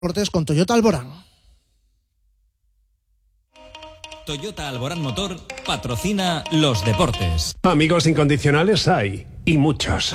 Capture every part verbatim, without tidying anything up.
Deportes con Toyota Alborán. Toyota Alborán Motor patrocina los deportes. Amigos incondicionales hay, y muchos.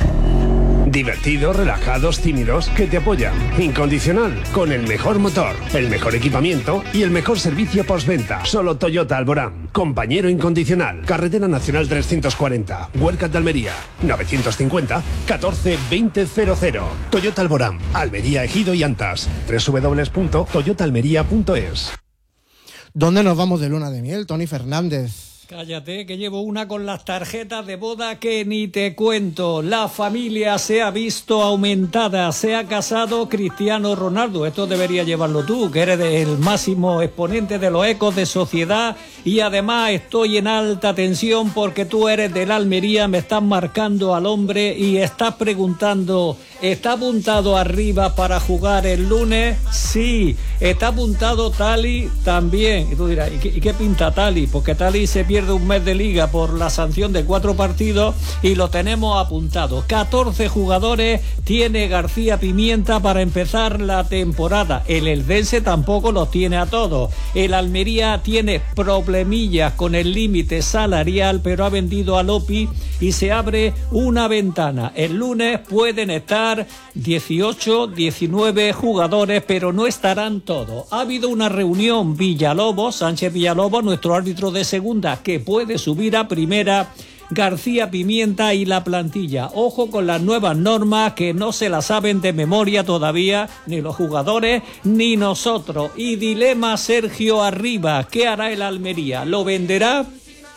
Divertidos, relajados, tímidos, que te apoyan. Incondicional, con el mejor motor, el mejor equipamiento y el mejor servicio postventa. Solo Toyota Alborán. Compañero incondicional. Carretera Nacional trescientos cuarenta. Huercat de Almería. novecientos cincuenta, catorce, veinte, cero cero. Toyota Alborán. Almería, Ejido y Antas. doble u doble u doble u punto toyota almería punto es. ¿Dónde nos vamos de luna de miel, Tony Fernández? Cállate, que llevo una con las tarjetas de boda que ni te cuento. La familia se ha visto aumentada. Se ha casado Cristiano Ronaldo. Esto debería llevarlo tú, que eres el máximo exponente de los ecos de sociedad. Y además estoy en alta tensión porque tú eres del Almería, me estás marcando al hombre y estás preguntando, ¿está apuntado arriba para jugar el lunes? Sí. ¿Está apuntado Tali? También. Y tú dirás, ¿y qué, y qué pinta Tali? Porque Tali se pierde un mes de liga por la sanción de cuatro partidos y lo tenemos apuntado. catorce jugadores tiene García Pimienta para empezar la temporada. El Eldense tampoco los tiene a todos. El Almería tiene problemillas con el límite salarial, pero ha vendido a Lopi y se abre una ventana. El lunes pueden estar dieciocho, diecinueve jugadores, pero no estarán todos. Ha habido una reunión Villalobos, Sánchez Villalobos, nuestro árbitro de segunda, que puede subir a primera, García Pimienta y la plantilla. Ojo con las nuevas normas que no se las saben de memoria todavía ni los jugadores ni nosotros. Y dilema Sergio Arribas, ¿qué hará el Almería? ¿Lo venderá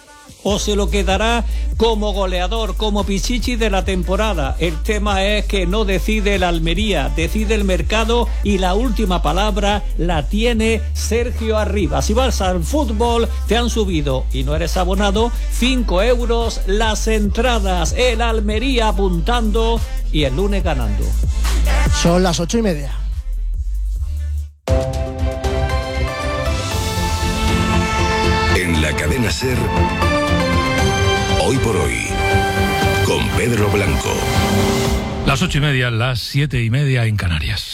o se lo quedará como goleador, como Pichichi de la temporada? El tema es que no decide el Almería, decide el mercado y la última palabra la tiene Sergio Arribas. Si vas al fútbol, te han subido y no eres abonado, cinco euros las entradas. El Almería apuntando y el lunes ganando. Son las ocho y media. En la cadena SER, Hoy por Hoy, con Pedro Blanco. Las ocho y media, las siete y media en Canarias.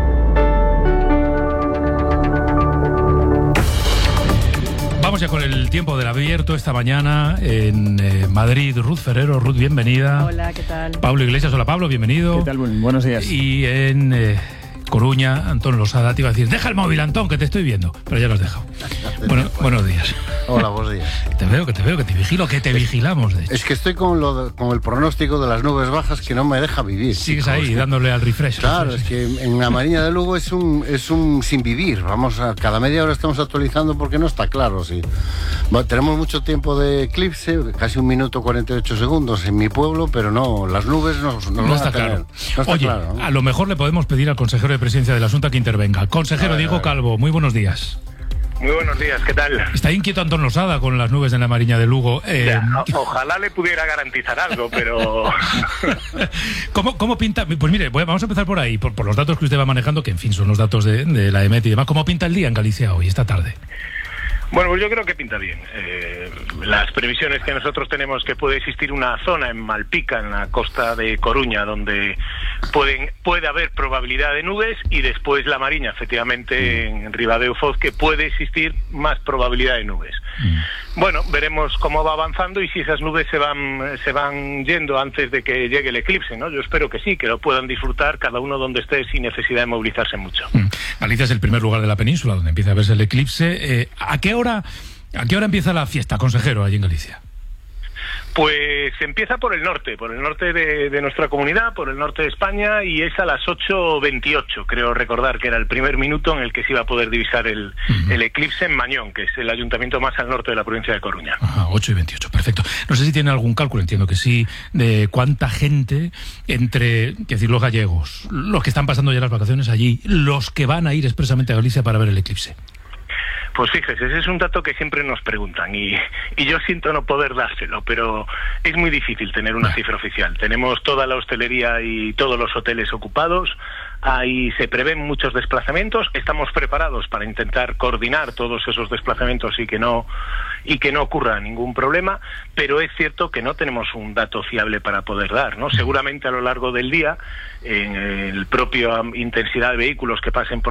Vamos ya con el tiempo del abierto esta mañana en eh, Madrid. Ruth Ferrero. Ruth, bienvenida. Hola, ¿qué tal? Pablo Iglesias. Hola, Pablo, bienvenido. ¿Qué tal? Buenos días. Y en eh, Coruña, Antón Losada te iba a decir, deja el móvil, Antón, que te estoy viendo, pero ya lo has dejado. Bueno, buenos días. Hola, buenos días. Te veo, que te veo, que te vigilo, que te vigilamos, de hecho. Es que estoy con, lo de, con el pronóstico de las nubes bajas que no me deja vivir. Sigues chicos. ahí, dándole al refresh. Claro, refresh. es que en la Mariña de Lugo es un es un sin vivir. Vamos a cada media hora estamos actualizando porque no está claro. Sí. Bueno, tenemos mucho tiempo de eclipse, casi un minuto cuarenta y ocho segundos en mi pueblo, pero no, las nubes no, no, no van está a tener. claro. No está Oye, claro, ¿no? A lo mejor le podemos pedir al consejero de presidencia de la Junta que intervenga. Consejero Diego Calvo, muy buenos días. Muy buenos días, ¿qué tal? Está inquieto Antón Losada con las nubes en la Mariña de Lugo. Eh, ya, o, ojalá le pudiera garantizar algo, pero... ¿Cómo, ¿Cómo pinta? Pues mire, vamos a empezar por ahí, por, por los datos que usted va manejando, que en fin son los datos de, de la EMET y demás. ¿Cómo pinta el día en Galicia hoy, esta tarde? Bueno, pues yo creo que pinta bien. Eh, las previsiones que nosotros tenemos que puede existir una zona en Malpica, en la costa de Coruña, donde pueden puede haber probabilidad de nubes, y después la Mariña, efectivamente, en Ribadeo Foz, que puede existir más probabilidad de nubes. Mm. Bueno, veremos cómo va avanzando y si esas nubes se van se van yendo antes de que llegue el eclipse, ¿no? Yo espero que sí, que lo puedan disfrutar cada uno donde esté sin necesidad de movilizarse mucho. Mm. Galicia es el primer lugar de la península donde empieza a verse el eclipse. Eh, ¿a qué hora ¿A qué hora empieza la fiesta, consejero, allí en Galicia? Pues empieza por el norte, por el norte de, de nuestra comunidad, por el norte de España, y es a las ocho veintiocho, creo recordar que era el primer minuto en el que se iba a poder divisar el, uh-huh. el eclipse en Mañón, que es el ayuntamiento más al norte de la provincia de Coruña. Ajá, ocho y veintiocho, perfecto. No sé si tiene algún cálculo, entiendo que sí, de cuánta gente entre, que decir, los gallegos, los que están pasando ya las vacaciones allí, los que van a ir expresamente a Galicia para ver el eclipse. Pues fíjese, ese es un dato que siempre nos preguntan y, y yo siento no poder dárselo, pero es muy difícil tener una cifra oficial. Tenemos toda la hostelería y todos los hoteles ocupados, Ahí se prevén muchos desplazamientos, estamos preparados para intentar coordinar todos esos desplazamientos y que no y que no ocurra ningún problema, pero es cierto que no tenemos un dato fiable para poder dar, ¿no? Seguramente a lo largo del día, en el propio intensidad de vehículos que pasen por